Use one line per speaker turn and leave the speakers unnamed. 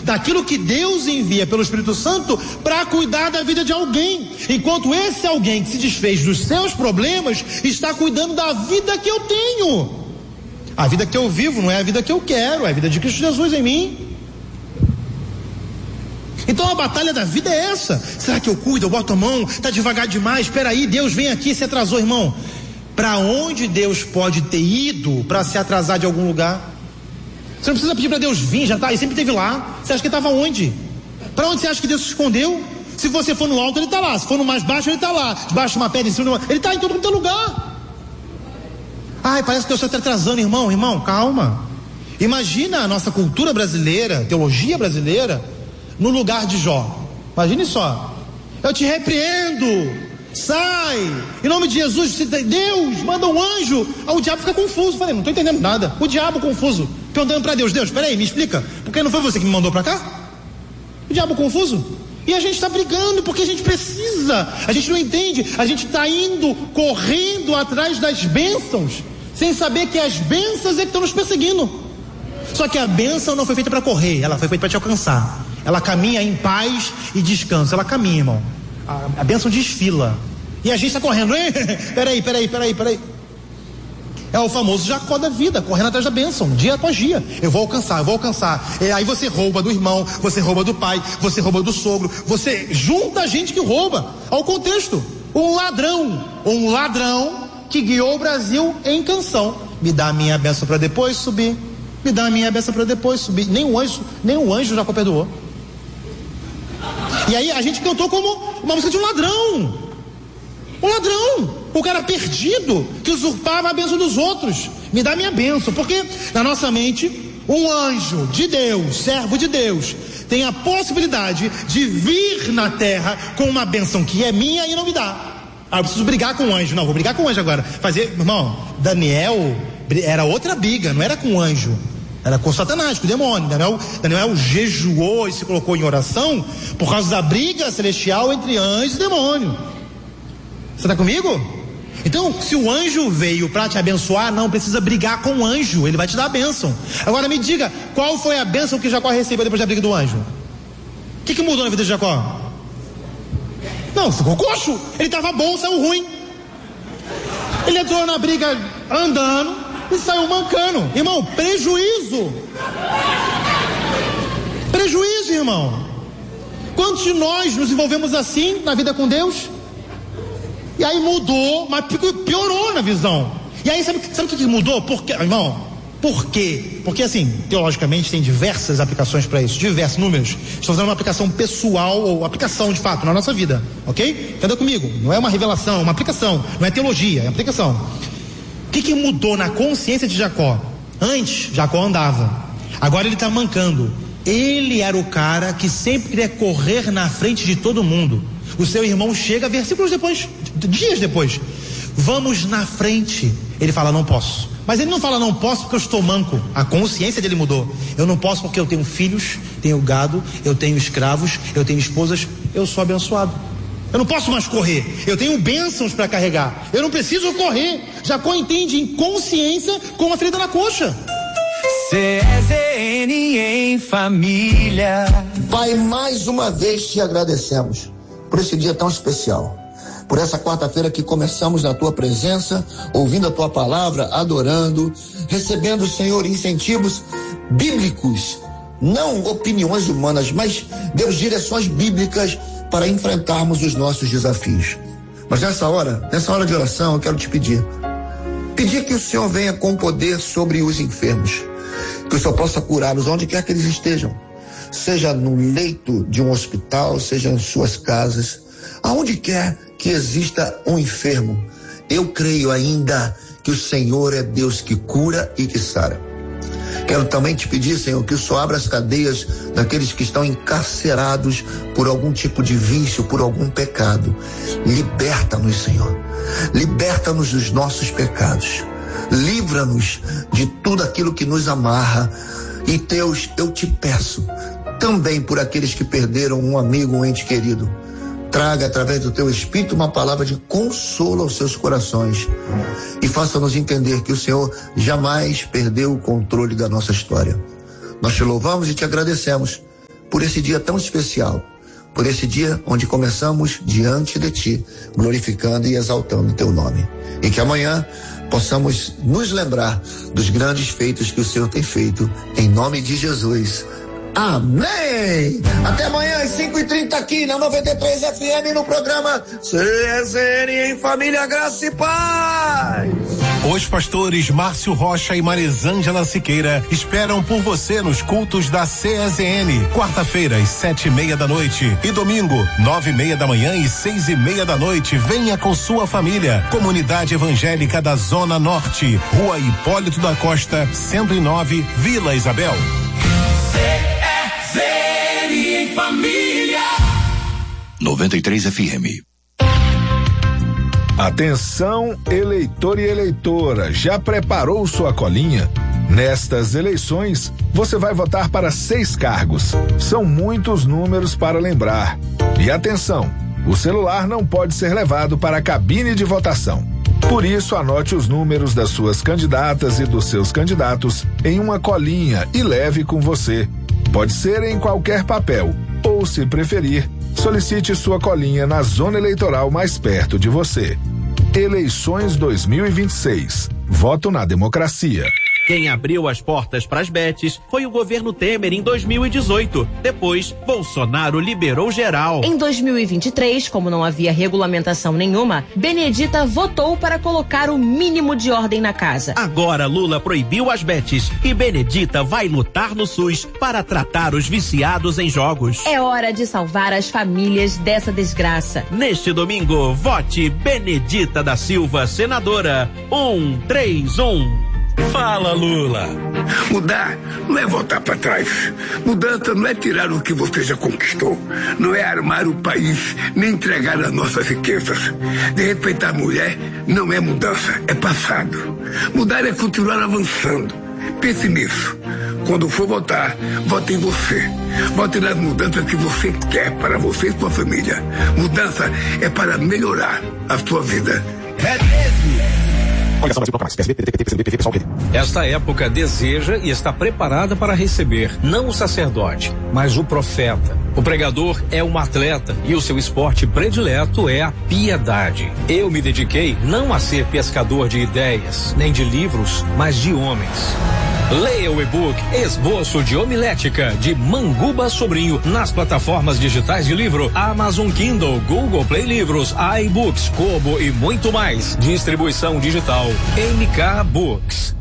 daquilo que Deus envia pelo Espírito Santo para cuidar da vida de alguém, enquanto esse alguém que se desfez dos seus problemas está cuidando da vida que eu tenho. A vida que eu vivo não é a vida que eu quero, é a vida de Cristo Jesus em mim. Então a batalha da vida é essa. Será que eu cuido, eu boto a mão, tá devagar demais, espera aí, Deus vem aqui, se atrasou, irmão. Para onde Deus pode ter ido para se atrasar de algum lugar? Você não precisa pedir para Deus vir, já está, ele sempre esteve lá. Você acha que ele estava onde? Para onde você acha que Deus se escondeu? Se você for no alto, ele está lá. Se for no mais baixo, ele está lá. Debaixo de uma pedra, em cima de uma... ele está em todo quanto é lugar. Ai, parece que Deus está atrasando, irmão, calma. Imagina a nossa cultura brasileira, teologia brasileira, no lugar de Jó. Imagine só. Eu te repreendo, sai, em nome de Jesus. Deus manda um anjo. O diabo fica confuso. Falei, não estou entendendo nada. O diabo confuso, perguntando para Deus, peraí, me explica, porque não foi você que me mandou para cá? O diabo confuso. E a gente está brigando porque a gente precisa, a gente não entende, a gente está indo, correndo atrás das bênçãos, sem saber que as bênçãos é que estão nos perseguindo. Só que a bênção não foi feita para correr, ela foi feita para te alcançar. Ela caminha em paz e descanso, ela caminha, irmão. A bênção desfila. E a gente está correndo, peraí. É o famoso Jacó da vida, correndo atrás da bênção, dia após dia. Eu vou alcançar. Aí você rouba do irmão, você rouba do pai, você rouba do sogro, você junta gente que rouba. Ao contexto, um ladrão que guiou o Brasil em canção. Me dá a minha bênção para depois subir. Me dá a minha bênção para depois subir. Nem um anjo Jacó perdoou. E aí a gente cantou como uma música de um ladrão. O cara perdido, que usurpava a bênção dos outros. Me dá minha bênção, porque na nossa mente, um anjo de Deus, servo de Deus, tem a possibilidade de vir na terra com uma bênção que é minha e não me dá. Eu preciso brigar com o anjo. Não, vou brigar com o anjo agora. Irmão, Daniel era outra briga, não era com o anjo, era com Satanás, com o demônio. Daniel jejuou e se colocou em oração por causa da briga celestial entre anjo e demônio. Você está comigo? Então, se o anjo veio para te abençoar, não precisa brigar com o anjo, ele vai te dar a bênção. Agora me diga, qual foi a bênção que Jacó recebeu depois da briga do anjo? O que mudou na vida de Jacó? Não, ficou coxo. Ele estava bom, saiu ruim. Ele entrou na briga andando e saiu mancando. Irmão, prejuízo, irmão. Quantos de nós nos envolvemos assim na vida com Deus? E aí mudou, mas piorou na visão. E aí sabe o que mudou? Por quê, irmão? Por quê? Porque assim, teologicamente tem diversas aplicações para isso, diversos números. Estou fazendo uma aplicação pessoal, ou aplicação de fato na nossa vida, ok? Entenda comigo, não é uma revelação, é uma aplicação, não é teologia, é aplicação. O que mudou na consciência de Jacó? Antes, Jacó andava, agora ele está mancando. Ele era o cara que sempre queria correr na frente de todo mundo. O seu irmão chega dias depois, vamos na frente. Ele fala, não posso. Mas ele não fala, não posso porque eu estou manco. A consciência dele mudou. Eu não posso porque eu tenho filhos, tenho gado, eu tenho escravos, eu tenho esposas, eu sou abençoado. Eu não posso mais correr, eu tenho bênçãos para carregar, eu não preciso correr. Jacó entende em consciência com uma ferida na coxa.
CSN em família.
Pai, mais uma vez te agradecemos por esse dia tão especial, por essa quarta-feira que começamos na tua presença, ouvindo a tua palavra, adorando, recebendo, Senhor, incentivos bíblicos, não opiniões humanas, mas, Deus, direções bíblicas para enfrentarmos os nossos desafios. Mas nessa hora de oração, eu quero te pedir que o Senhor venha com poder sobre os enfermos, que o Senhor possa curá-los onde quer que eles estejam, seja no leito de um hospital, seja em suas casas, aonde quer que exista um enfermo. Eu creio ainda que o Senhor é Deus que cura e que sara. Quero também te pedir, Senhor, que o Senhor abra as cadeias daqueles que estão encarcerados por algum tipo de vício, por algum pecado. Liberta-nos, Senhor. Liberta-nos dos nossos pecados. Livra-nos de tudo aquilo que nos amarra. E Deus, eu te peço, também por aqueles que perderam um amigo, um ente querido, traga através do teu Espírito uma palavra de consolo aos seus corações e faça-nos entender que o Senhor jamais perdeu o controle da nossa história. Nós te louvamos e te agradecemos por esse dia tão especial, por esse dia onde começamos diante de Ti, glorificando e exaltando o Teu nome. E que amanhã possamos nos lembrar dos grandes feitos que o Senhor tem feito, em nome de Jesus. Amém! Até amanhã às 5h30 aqui na 93 FM no programa CSN em Família, Graça e Paz.
Os pastores Márcio Rocha e Marisângela Siqueira esperam por você nos cultos da CSN, quarta-feira às 7:30 da noite e domingo 9:30 da manhã e 6:30 da noite. Venha com sua família. Comunidade Evangélica da Zona Norte, Rua Hipólito da Costa, 109, Vila Isabel.
CSN em Família.
93 FM.
Atenção, eleitor e eleitora, já preparou sua colinha? Nestas eleições, você vai votar para 6 cargos. São muitos números para lembrar. E atenção, o celular não pode ser levado para a cabine de votação. Por isso, anote os números das suas candidatas e dos seus candidatos em uma colinha e leve com você. Pode ser em qualquer papel, ou, se preferir, solicite sua colinha na zona eleitoral mais perto de você. Eleições 2026. Voto na democracia.
Quem abriu as portas para as betes foi o governo Temer em 2018. Depois, Bolsonaro liberou geral.
Em 2023, como não havia regulamentação nenhuma, Benedita votou para colocar o mínimo de ordem na casa.
Agora Lula proibiu as betes e Benedita vai lutar no SUS para tratar os viciados em jogos.
É hora de salvar as famílias dessa desgraça.
Neste domingo, vote Benedita da Silva, senadora. 131.
Fala, Lula. Mudar não é voltar para trás. Mudança não é tirar o que você já conquistou. Não é armar o país, nem entregar as nossas riquezas. De respeitar a mulher não é mudança, é passado. Mudar é continuar avançando. Pense nisso. Quando for votar, vote em você. Vote nas mudanças que você quer para você e sua família. Mudança é para melhorar a sua vida.
É Esta época deseja e está preparada para receber não o sacerdote, mas o profeta. O pregador é um atleta e o seu esporte predileto é a piedade. Eu me dediquei não a ser pescador de ideias, nem de livros, mas de homens. Leia o e-book Esboço de Homilética, de Manguba Sobrinho, nas plataformas digitais de livro Amazon Kindle, Google Play Livros, iBooks, Kobo e muito mais. Distribuição digital MK Books.